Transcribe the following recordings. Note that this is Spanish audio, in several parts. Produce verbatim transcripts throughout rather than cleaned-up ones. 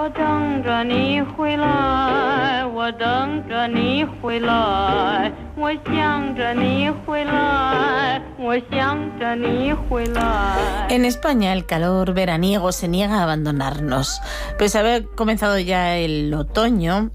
我等着你回来，我等着你回来，我想着你回来，我想着你回来. En España el calor veraniego se niega a abandonarnos. Pese a haber comenzado ya el otoño,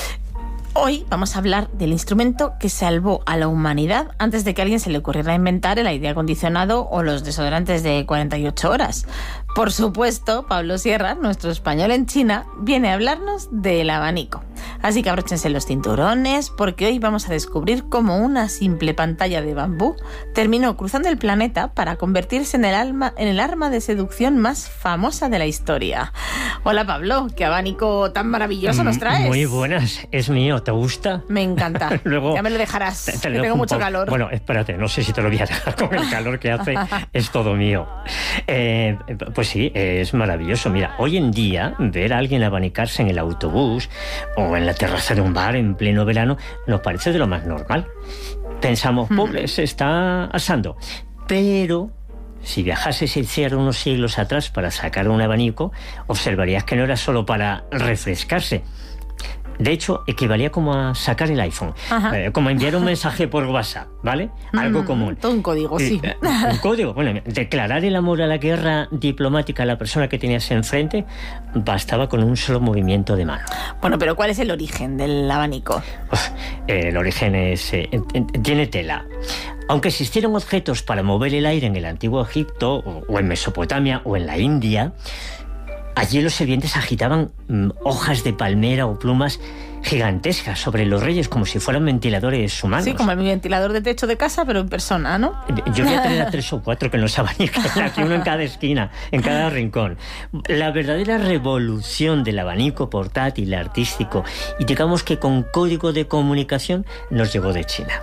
hoy vamos a hablar del instrumento que salvó a la humanidad antes de que a alguien se le ocurriera inventar el aire acondicionado o los desodorantes de cuarenta y ocho horas. Por supuesto, Pablo Sierra, nuestro español en China, viene a hablarnos del abanico. Así que abróchense los cinturones, porque hoy vamos a descubrir cómo una simple pantalla de bambú terminó cruzando el planeta para convertirse en el, alma, en el arma de seducción más famosa de la historia. Hola Pablo, ¿qué abanico tan maravilloso nos traes? Muy buenas, es mío, ¿te gusta? Me encanta. Luego, ya me lo dejarás, te, te que lo tengo mucho poco. calor. Bueno, espérate, no sé si te lo voy a dejar con el calor que hace, es todo mío. Eh, pues sí, es maravilloso. Mira, hoy en día ver a alguien abanicarse en el autobús o en la terraza de un bar en pleno verano nos parece de lo más normal. Pensamos, pobre, se está asando. Pero si viajases el cielo unos siglos atrás para sacar un abanico, observarías que no era solo para refrescarse. De hecho, equivalía como a sacar el iPhone, eh, como enviar un mensaje por WhatsApp, ¿vale? Algo mm, común. Todo un código, sí. Eh, un código, bueno, declarar el amor a la guerra diplomática a la persona que tenías enfrente bastaba con un solo movimiento de mano. Bueno, pero ¿cuál es el origen del abanico? Uf, eh, el origen es eh, tiene tela. Aunque existieron objetos para mover el aire en el antiguo Egipto, o, o en Mesopotamia, o en la India, allí los sirvientes agitaban mm, hojas de palmera o plumas gigantescas sobre los reyes como si fueran ventiladores humanos. Sí, como el ventilador de techo de casa, pero en persona, ¿no? Yo voy a traer a tres o cuatro que nos abanican, aquí uno en cada esquina, en cada rincón. La verdadera revolución del abanico portátil, artístico y digamos que con código de comunicación nos llegó de China.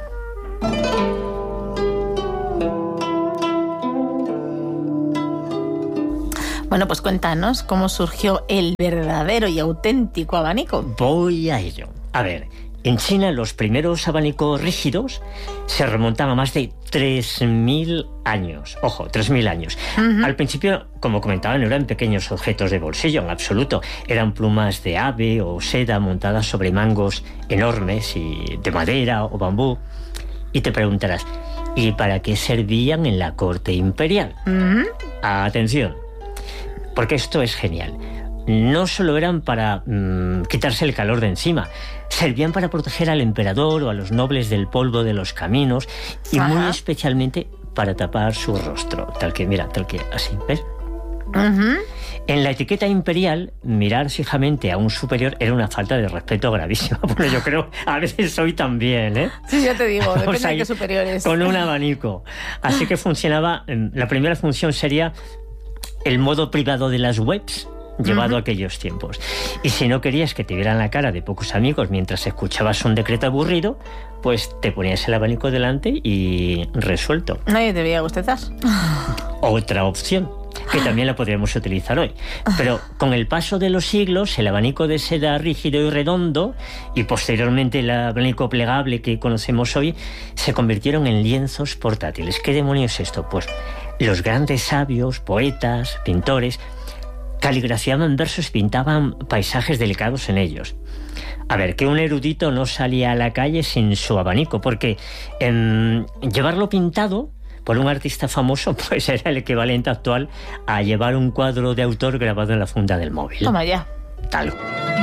Bueno, pues cuéntanos cómo surgió el verdadero y auténtico abanico. Voy a ello. A ver, en China los primeros abanicos rígidos se remontan a más de tres mil años. Ojo, tres mil años. Uh-huh. Al principio, como comentaba, no eran pequeños objetos de bolsillo, en absoluto. Eran plumas de ave o seda montadas sobre mangos enormes y de madera o bambú. Y te preguntarás, ¿y para qué servían en la corte imperial? Uh-huh. Atención. Porque esto es genial. No solo eran para mmm, quitarse el calor de encima, servían para proteger al emperador o a los nobles del polvo de los caminos y Ajá. muy especialmente para tapar su rostro, tal que, mira, tal que así, ¿ves? Uh-huh. En la etiqueta imperial, mirar fijamente a un superior era una falta de respeto gravísima. Bueno, yo creo, a veces soy también, ¿eh? Sí, ya te digo, depende o sea, de qué superiores. Con un abanico. Así que funcionaba, la primera función sería el modo privado de las webs, llevado uh-huh. a aquellos tiempos. Y si no querías que te vieran la cara de pocos amigos mientras escuchabas un decreto aburrido, pues te ponías el abanico delante y resuelto. Nadie te veía bostezar. Otra opción, que también la podríamos utilizar hoy. Pero con el paso de los siglos, el abanico de seda rígido y redondo, y posteriormente el abanico plegable que conocemos hoy, se convirtieron en lienzos portátiles. ¿Qué demonios es esto? Pues los grandes sabios, poetas, pintores, caligrafiaban versos y pintaban paisajes delicados en ellos. A ver, que un erudito no salía a la calle sin su abanico, porque eh, llevarlo pintado por un artista famoso pues era el equivalente actual a llevar un cuadro de autor grabado en la funda del móvil. Toma ya. Tal.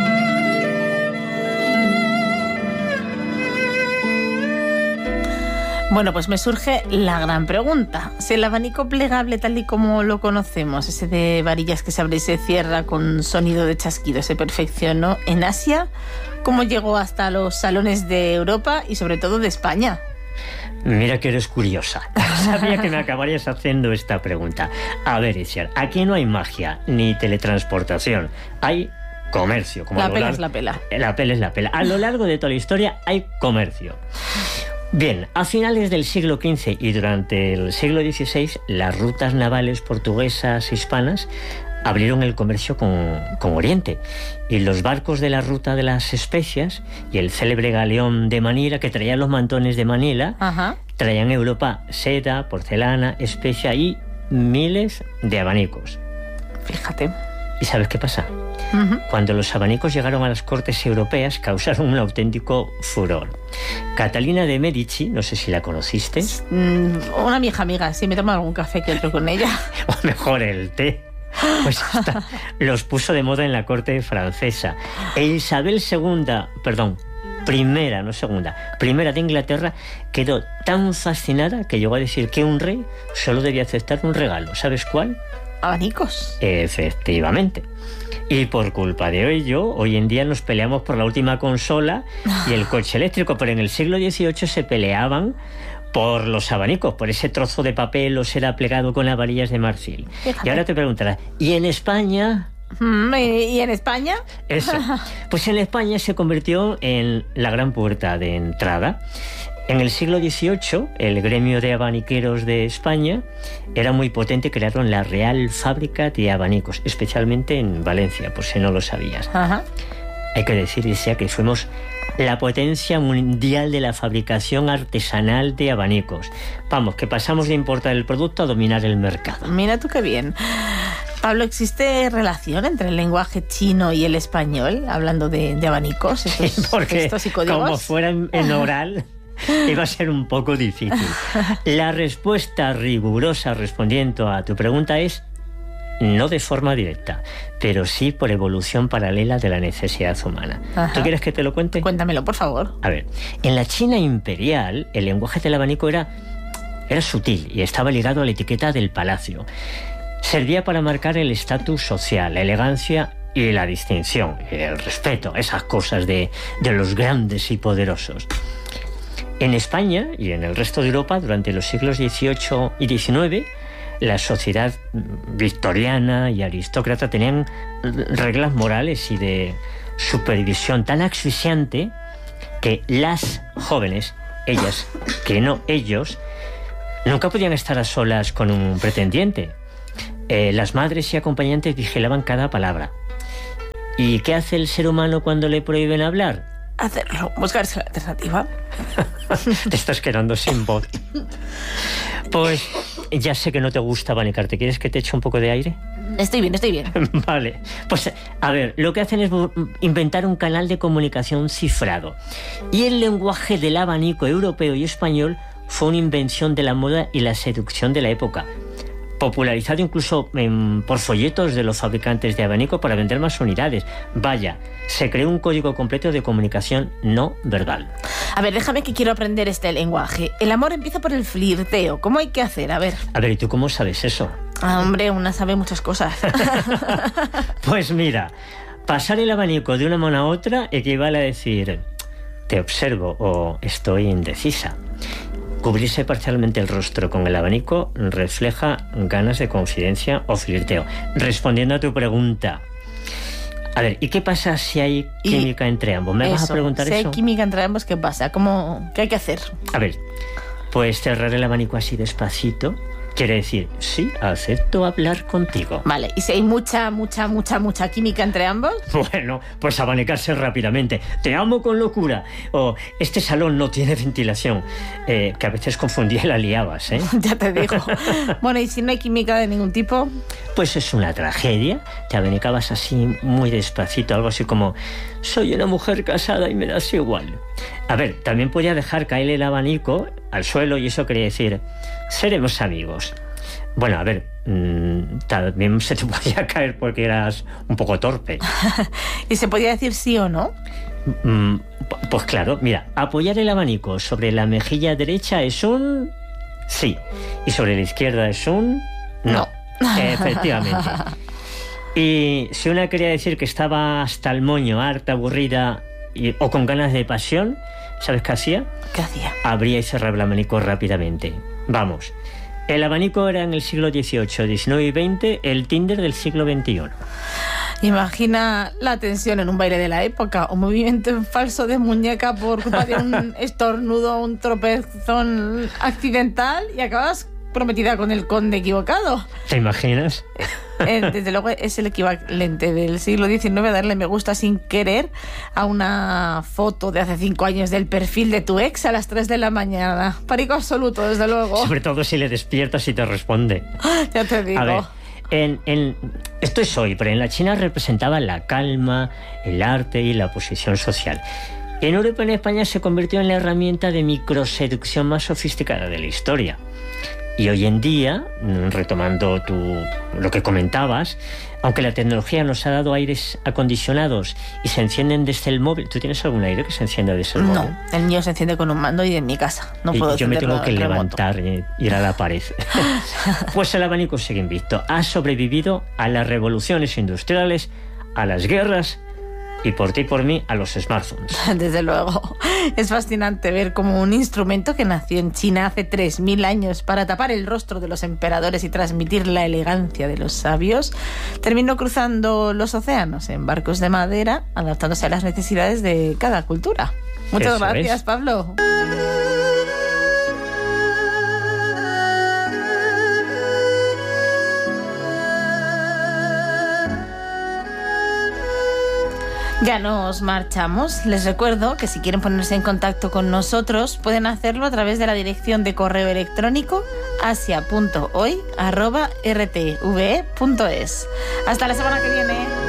Bueno, pues me surge la gran pregunta. Si el abanico plegable tal y como lo conocemos, ese de varillas que se abre y se cierra con sonido de chasquido, se perfeccionó en Asia, ¿cómo llegó hasta los salones de Europa y sobre todo de España? Mira que eres curiosa. Sabía que me acabarías haciendo esta pregunta. A ver, Itziar, aquí no hay magia ni teletransportación. Hay comercio. Como la pela largo, es la pela. La pela es la pela. A lo largo de toda la historia hay comercio. Bien, a finales del siglo quince y durante el siglo dieciséis, las rutas navales portuguesas hispanas abrieron el comercio con, con Oriente, y los barcos de la ruta de las especias y el célebre galeón de Manila, que traía los mantones de Manila, Ajá. traían a Europa seda, porcelana, especia y miles de abanicos. Fíjate. ¿Y sabes qué pasa? Uh-huh. Cuando los abanicos llegaron a las cortes europeas, causaron un auténtico furor. Catalina de Medici, no sé si la conociste. Mm, una vieja amiga, sí, me tomo algún café que otro con ella. O mejor el té. Pues esta, los puso de moda en la corte francesa. E Isabel segunda, perdón, primera, no segunda, primera de Inglaterra, quedó tan fascinada que llegó a decir que un rey solo debía aceptar un regalo. ¿Sabes cuál? Abanicos. Efectivamente. Y por culpa de ello, hoy en día nos peleamos por la última consola y el coche eléctrico, pero en el siglo dieciocho se peleaban por los abanicos, por ese trozo de papel o seda plegado con las varillas de marfil. Fíjate. Y ahora te preguntarás, ¿y en España? Mm, ¿Y y en España? Eso. Pues en España se convirtió en la gran puerta de entrada. En el siglo dieciocho, el gremio de abaniqueros de España era muy potente, crearon la Real Fábrica de Abanicos, especialmente en Valencia, por si no lo sabías. Ajá. Hay que decir, decía, que fuimos la potencia mundial de la fabricación artesanal de abanicos. Vamos, que pasamos de importar el producto a dominar el mercado. Mira tú qué bien. Pablo, ¿existe relación entre el lenguaje chino y el español, hablando de, de abanicos, estos Sí, porque textos y códigos? como fuera en, en oral, iba a ser un poco difícil. La respuesta rigurosa respondiendo a tu pregunta es no de forma directa, pero sí por evolución paralela de la necesidad humana. Ajá. ¿Tú quieres que te lo cuente? Cuéntamelo, por favor. A ver, en la China imperial, el lenguaje del abanico era, era sutil y estaba ligado a la etiqueta del palacio. Servía para marcar el estatus social, la elegancia y la distinción, el respeto, esas cosas de, de los grandes y poderosos. En España y en el resto de Europa, durante los siglos dieciocho y diecinueve, la sociedad victoriana y aristócrata tenían reglas morales y de supervisión tan asfixiante que las jóvenes, ellas, que no ellos, nunca podían estar a solas con un pretendiente. Eh, las madres y acompañantes vigilaban cada palabra. ¿Y qué hace el ser humano cuando le prohíben hablar? Hacerlo, buscarse la alternativa. Te estás quedando sin voz. Pues ya sé que no te gusta abanicarte. ¿Quieres que te eche un poco de aire? Estoy bien, estoy bien. Vale. Pues a ver, lo que hacen es inventar un canal de comunicación cifrado. Y el lenguaje del abanico europeo y español fue una invención de la moda y la seducción de la época, popularizado incluso en, por folletos de los fabricantes de abanico para vender más unidades. Vaya, se creó un código completo de comunicación no verbal. A ver, déjame que quiero aprender este lenguaje. El amor empieza por el flirteo. ¿Cómo hay que hacer? A ver. A ver, ¿y tú cómo sabes eso? Ah, hombre, una sabe muchas cosas. Pues mira, pasar el abanico de una mano a otra equivale a decir te observo o estoy indecisa. Cubrirse parcialmente el rostro con el abanico refleja ganas de confidencia o flirteo. Respondiendo a tu pregunta, a ver, ¿y qué pasa si hay química y entre ambos? ¿Me eso, vas a preguntar si eso? Si hay química entre ambos, ¿qué pasa? ¿Cómo, ¿Qué hay que hacer? A ver, pues cerrar el abanico así despacito quiere decir, sí, acepto hablar contigo. Vale, ¿y si hay mucha, mucha, mucha, mucha química entre ambos? Bueno, pues abanicarse rápidamente. Te amo con locura. O este salón no tiene ventilación. Eh, que a veces confundía y la liabas, ¿eh? Ya te digo. Bueno, ¿y si no hay química de ningún tipo? Pues es una tragedia. Te abanicabas así muy despacito, algo así como soy una mujer casada y me das igual. A ver, también podía dejar caer el abanico al suelo y eso quería decir seremos amigos. Bueno, a ver, mmm, también se te podía caer porque eras un poco torpe. ¿Y se podía decir sí o no? Mm, pues claro, mira, apoyar el abanico sobre la mejilla derecha es un sí y sobre la izquierda es un no. no. Efectivamente. Y si una quería decir que estaba hasta el moño, harta, aburrida y, o con ganas de pasión, ¿sabes qué hacía? ¿Qué hacía? Abría y cerraba el abanico rápidamente. Vamos, el abanico era en el siglo dieciocho, diecinueve y veinte el Tinder del siglo veintiuno. Imagina la tensión en un baile de la época, un movimiento en falso de muñeca por culpa de un estornudo, un tropezón accidental y acabas prometida con el conde equivocado. ¿Te imaginas? Eh, desde luego es el equivalente del siglo diecinueve a darle me gusta sin querer a una foto de hace cinco años del perfil de tu ex a las tres de la mañana. Pánico absoluto, desde luego. Sobre todo si le despiertas y te responde. Ya te digo. A ver, En, en, esto es hoy, pero en la China representaba la calma, el arte y la posición social. En Europa y en España se convirtió en la herramienta de microseducción más sofisticada de la historia. Y hoy en día, retomando tu, lo que comentabas, aunque la tecnología nos ha dado aires acondicionados y se encienden desde el móvil. ¿Tú tienes algún aire que se encienda desde el móvil? No, el mío se enciende con un mando y en mi casa. No y puedo yo me tengo que remoto. levantar y ir a la pared. Pues el abanico sigue invicto. Ha sobrevivido a las revoluciones industriales, a las guerras y por ti y por mí a los smartphones. Desde luego. Es fascinante ver cómo un instrumento que nació en China hace tres mil años para tapar el rostro de los emperadores y transmitir la elegancia de los sabios, terminó cruzando los océanos en barcos de madera, adaptándose a las necesidades de cada cultura. Muchas Eso gracias, es. Pablo. Ya nos marchamos. Les recuerdo que si quieren ponerse en contacto con nosotros pueden hacerlo a través de la dirección de correo electrónico asia punto hoy arroba r t v e punto es. Hasta la semana que viene.